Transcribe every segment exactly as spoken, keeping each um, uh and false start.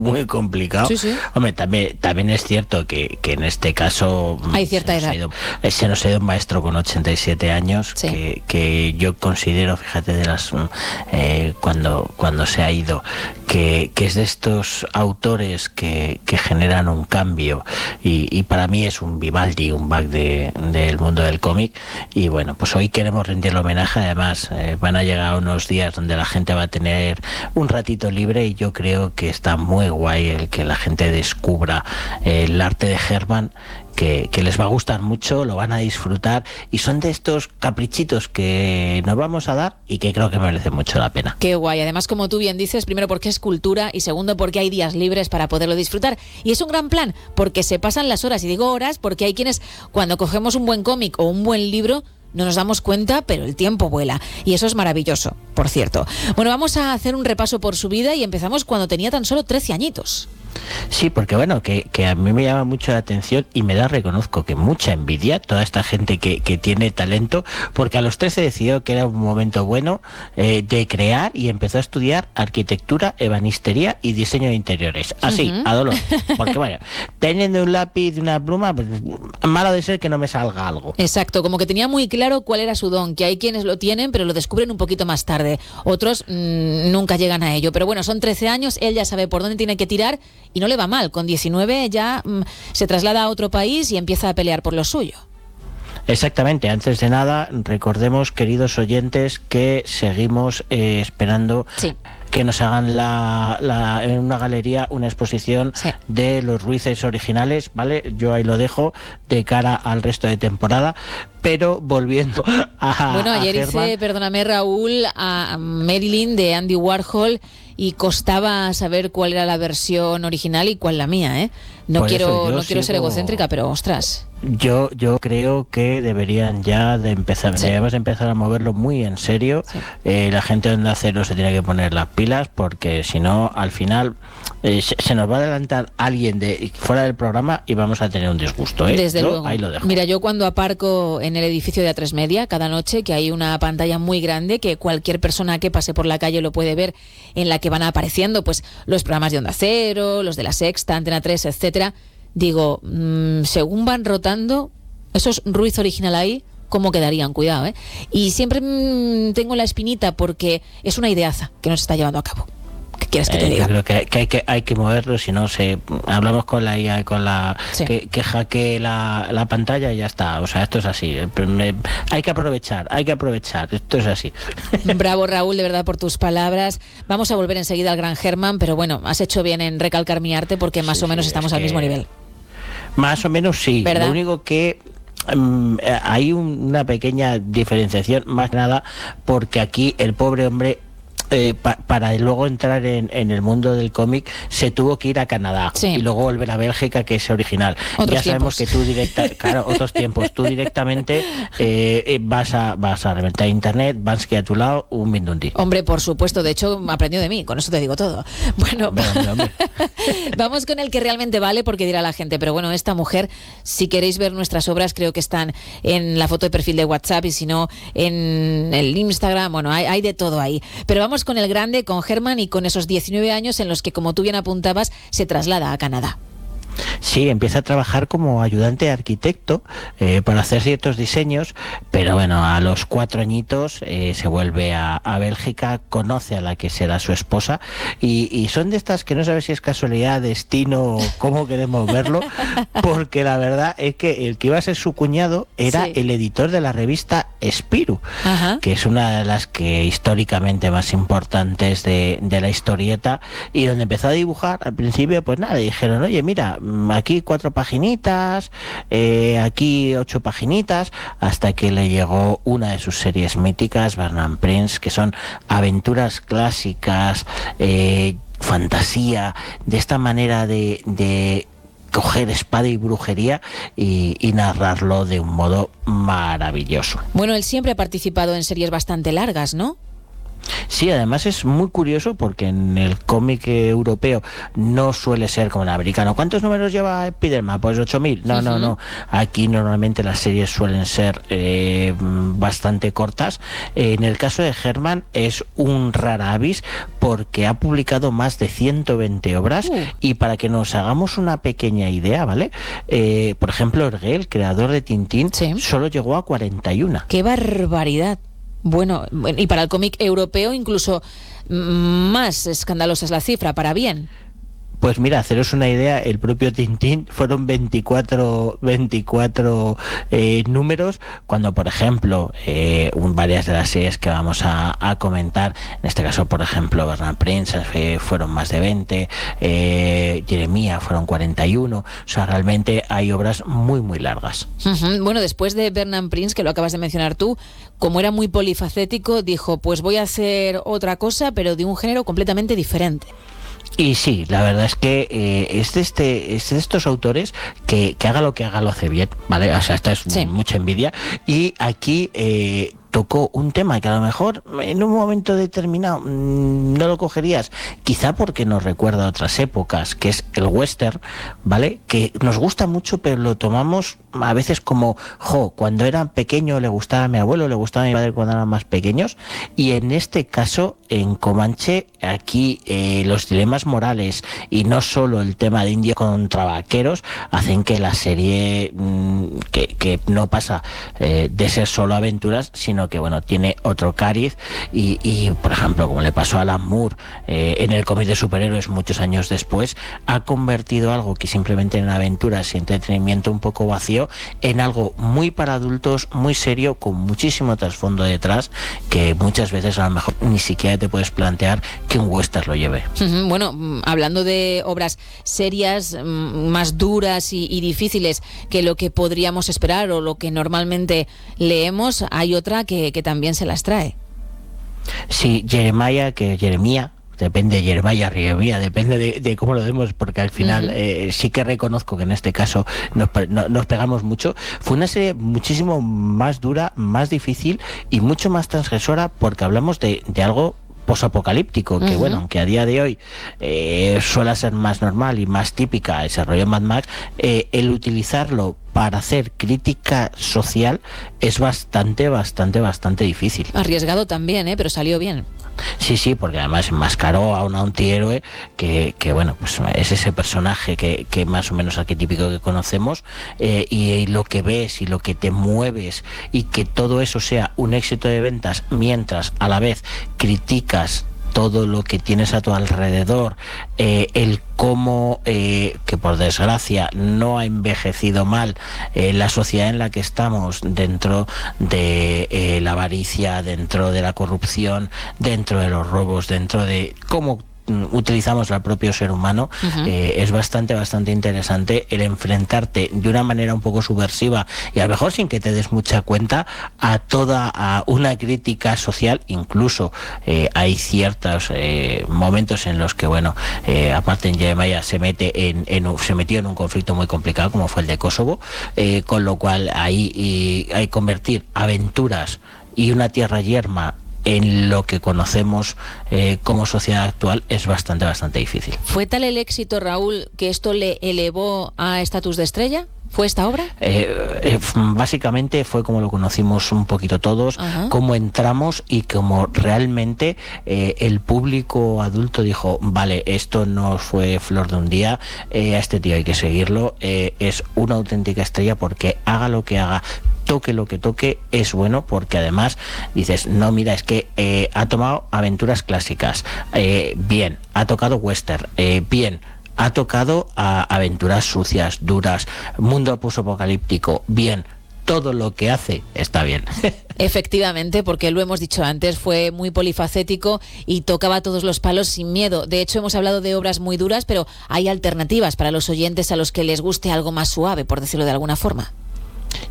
muy complicado. Sí, sí. Hombre, también, también es cierto que, que en este caso hay cierta se nos edad. Ha ido, se nos ha ido un maestro con ochenta y siete años, sí. que, que yo considero, fíjate, de las eh, cuando, cuando se ha ido, que, que es de estos autores que, que generan un cambio, y, y para mí es un Vivaldi, un Bach de, del mundo del cómic. Y bueno, pues hoy queremos rendirle homenaje. Además, eh, van a llegar unos días donde la gente va a tener un ratito libre, y yo creo que está muy guay el que la gente descubra eh, el arte de Herman, que, que les va a gustar mucho, lo van a disfrutar, y son de estos caprichitos que nos vamos a dar y que creo que merecen mucho la pena. Qué guay. Además, como tú bien dices, primero porque es cultura y segundo porque hay días libres para poderlo disfrutar. Y es un gran plan porque se pasan las horas, y digo horas porque hay quienes, cuando cogemos un buen cómic o un buen libro, no nos damos cuenta, pero el tiempo vuela. Y eso es maravilloso, por cierto. Bueno, vamos a hacer un repaso por su vida y empezamos cuando tenía tan solo trece añitos. Sí, porque bueno, que, que a mí me llama mucho la atención y me da, reconozco que mucha envidia toda esta gente que, que tiene talento, porque a los trece decidió que era un momento bueno eh, de crear, y empezó a estudiar arquitectura, ebanistería y diseño de interiores. Así, uh-huh. a dolor. Porque bueno, teniendo un lápiz y una pluma, pues, malo de ser que no me salga algo. Exacto, como que tenía muy claro cuál era su don, que hay quienes lo tienen pero lo descubren un poquito más tarde, otros mmm, nunca llegan a ello. Pero bueno, son trece años, él ya sabe por dónde tiene que tirar y no le va mal. Con diecinueve ya mmm, se traslada a otro país y empieza a pelear por lo suyo. Exactamente. Antes de nada, recordemos, queridos oyentes, que seguimos eh, esperando sí. que nos hagan la, la, en una galería una exposición sí. de los Ruices originales, ¿vale? Yo ahí lo dejo de cara al resto de temporada. Pero volviendo a... Bueno, ayer a Herman, hice, perdóname Raúl, a Marilyn de Andy Warhol, y costaba saber cuál era la versión original y cuál la mía, ¿eh? No quiero, no quiero ser egocéntrica, pero ostras. Yo yo creo que deberían ya de empezar, sí. debemos empezar a moverlo muy en serio. Sí. Eh, la gente de Onda Cero se tiene que poner las pilas, porque si no, al final eh, se, se nos va a adelantar alguien de fuera del programa y vamos a tener un disgusto, ¿eh? Desde yo, luego. Ahí lo dejo. Mira, yo cuando aparco en el edificio de A tres Media cada noche, que hay una pantalla muy grande que cualquier persona que pase por la calle lo puede ver, en la que van apareciendo pues los programas de Onda Cero, los de La Sexta, Antena tres, etcétera. Digo, mmm, según van rotando esos Ruiz original ahí, ¿cómo quedarían? Cuidado, ¿eh? Y siempre mmm, tengo la espinita porque es una ideaza que nos está llevando a cabo. ¿Qué quieres que te eh, diga? Yo creo que, que, hay que hay que moverlo, si no se hablamos con la I A, con la sí. que, que hackee la, la pantalla y ya está. O sea, esto es así. Hay que aprovechar, hay que aprovechar. Esto es así. Bravo, Raúl, de verdad, por tus palabras. Vamos a volver enseguida al gran Herman, pero bueno, has hecho bien en recalcar mi arte porque más sí, o menos sí, estamos es al que... mismo nivel. Más o menos sí. ¿verdad? Lo único que um, hay un, una pequeña diferenciación, más que nada porque aquí el pobre hombre, eh, pa, para luego entrar en, en el mundo del cómic, se tuvo que ir a Canadá, sí. y luego volver a Bélgica, que es original. Otros ya sabemos tiempos. que tú directa, claro, otros tiempos, tú directamente eh, vas a vas a reventar internet, vas que a tu lado un mindundi. Hombre, por supuesto, de hecho aprendió de mí, con eso te digo todo. Bueno, hombre, hombre, hombre. Vamos con el que realmente vale, porque dirá la gente, pero bueno, esta mujer, si queréis ver nuestras obras, creo que están en la foto de perfil de WhatsApp, y si no, en el Instagram, bueno, hay, hay de todo ahí. Pero vamos con el grande, con Herman, y con esos diecinueve años en los que, como tú bien apuntabas, se traslada a Canadá. Sí, empieza a trabajar como ayudante de arquitecto eh, para hacer ciertos diseños, pero bueno, a los cuatro añitos eh, se vuelve a, a Bélgica, conoce a la que será su esposa, y, y son de estas que no sabes si es casualidad, destino o cómo queremos verlo, porque la verdad es que el que iba a ser su cuñado era sí. el editor de la revista Spirou, Ajá. que es una de las que históricamente más importantes de, de la historieta, y donde empezó a dibujar al principio, pues nada, dijeron, oye, mira, aquí cuatro paginitas, eh, aquí ocho paginitas, hasta que le llegó una de sus series míticas, Bernard Prince, que son aventuras clásicas, eh, fantasía, de esta manera de, de coger espada y brujería y, y narrarlo de un modo maravilloso. Bueno, él siempre ha participado en series bastante largas, ¿no? Sí, además es muy curioso porque en el cómic europeo no suele ser como el americano. ¿Cuántos números lleva Spiderman? Pues ocho mil. No, uh-huh. no, no. Aquí normalmente las series suelen ser eh, bastante cortas. Eh, en el caso de Herman es un rara avis porque ha publicado más de ciento veinte obras uh. y para que nos hagamos una pequeña idea, ¿vale? Eh, por ejemplo, Hergé, el creador de Tintín, sí. solo llegó a cuarenta y uno. ¡Qué barbaridad! Bueno, y para el cómic europeo incluso más escandalosa es la cifra, para bien. Pues mira, haceros una idea, el propio Tintín fueron veinticuatro, veinticuatro eh, números, cuando por ejemplo eh, un, varias de las series que vamos a, a comentar, en este caso por ejemplo Bernard Prince eh, fueron más de veinte, eh, Jeremía fueron cuarenta y uno, o sea, realmente hay obras muy muy largas. Uh-huh. Bueno, después de Bernard Prince, que lo acabas de mencionar tú, como era muy polifacético, dijo, pues voy a hacer otra cosa, pero de un género completamente diferente. Y sí, la verdad es que eh, es, de este, es de estos autores que, que haga lo que haga lo hace bien, ¿vale? O sea, esta es sí. mucha envidia. Y aquí eh, tocó un tema que a lo mejor en un momento determinado mmm, no lo cogerías, quizá porque nos recuerda a otras épocas, que es el western, ¿vale? Que nos gusta mucho, pero lo tomamos a veces como, jo, cuando era pequeño le gustaba a mi abuelo, le gustaba a mi padre cuando eran más pequeños, y en este caso, en Comanche, aquí eh, los dilemas morales y no solo el tema de indios contra vaqueros hacen que la serie mmm, que, que no pasa eh, de ser solo aventuras, sino que bueno, tiene otro cariz y, y por ejemplo, como le pasó a Alan Moore eh, en el cómic de superhéroes muchos años después, ha convertido algo que simplemente en aventuras y entretenimiento un poco vacío en algo muy para adultos, muy serio, con muchísimo trasfondo detrás, que muchas veces a lo mejor ni siquiera te puedes plantear que un western lo lleve. Uh-huh. Bueno, hablando de obras serias, más duras y, y difíciles que lo que podríamos esperar o lo que normalmente leemos, hay otra que, que también se las trae. Sí, Jeremiah, que Jeremía, depende de Jeremiah, Jeremía, depende de, de cómo lo demos, porque al final uh-huh. eh, sí que reconozco que en este caso nos, no, nos pegamos mucho. Fue una serie muchísimo más dura, más difícil y mucho más transgresora, porque hablamos de, de algo posapocalíptico, que uh-huh. bueno, aunque a día de hoy eh, suele ser más normal y más típica ese rollo Mad Max, eh, el utilizarlo para hacer crítica social es bastante, bastante, bastante difícil. Arriesgado también, ¿eh? Pero salió bien. Sí, sí, porque además enmascaró a un antihéroe que, que bueno, pues es ese personaje que, que más o menos arquetípico que conocemos, eh, y, y lo que ves y lo que te mueves y que todo eso sea un éxito de ventas mientras a la vez criticas todo lo que tienes a tu alrededor, eh, el cómo, eh, que por desgracia no ha envejecido mal eh, la sociedad en la que estamos, dentro de eh, la avaricia, dentro de la corrupción, dentro de los robos, dentro de cómo utilizamos al propio ser humano, uh-huh. eh, es bastante, bastante interesante el enfrentarte de una manera un poco subversiva y a lo mejor sin que te des mucha cuenta a toda a una crítica social. Incluso eh, hay ciertos eh, momentos en los que, bueno, eh, aparte en Jeremiah se mete en, en se metió en un conflicto muy complicado como fue el de Kosovo, eh, con lo cual ahí y, hay convertir aventuras y una tierra yerma en lo que conocemos eh, como sociedad actual es bastante, bastante difícil. ¿Fue tal el éxito, Raúl, que esto le elevó a estatus de estrella? ¿Fue esta obra? Eh, eh, básicamente fue como lo conocimos un poquito todos, uh-huh. cómo entramos y cómo realmente eh, el público adulto dijo, vale, esto no fue flor de un día, eh, a este tío hay que seguirlo, eh, es una auténtica estrella porque haga lo que haga, toque lo que toque, es bueno, porque además dices, no, mira, es que eh, ha tomado aventuras clásicas, eh, bien, ha tocado western, eh, bien, ha tocado a aventuras sucias, duras, mundo posapocalíptico, bien, todo lo que hace está bien. Efectivamente, porque lo hemos dicho antes, fue muy polifacético y tocaba todos los palos sin miedo. De hecho, hemos hablado de obras muy duras, pero hay alternativas para los oyentes a los que les guste algo más suave, por decirlo de alguna forma.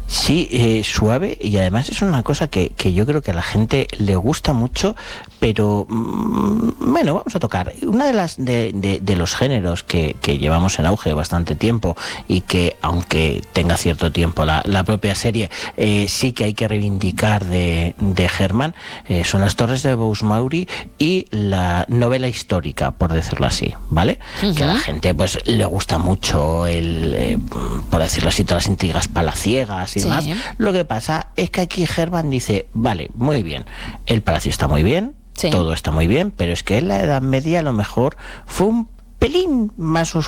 Sí, eh, suave, y además es una cosa que, que yo creo que a la gente le gusta mucho, pero mmm, bueno, vamos a tocar una de las de, de, de los géneros que, que llevamos en auge bastante tiempo y que, aunque tenga cierto tiempo la, la propia serie, eh, sí que hay que reivindicar de, de Herman, eh, son las Torres de Bous-Maury y la novela histórica, por decirlo así, ¿vale? Uh-huh. Que a la gente pues le gusta mucho el, eh, por decirlo así, todas las intrigas palaciegas y sí. demás. Lo que pasa es que aquí Herman dice, vale, muy bien, el palacio está muy bien, sí. todo está muy bien, pero es que en la Edad Media a lo mejor fue un pelín más oscuro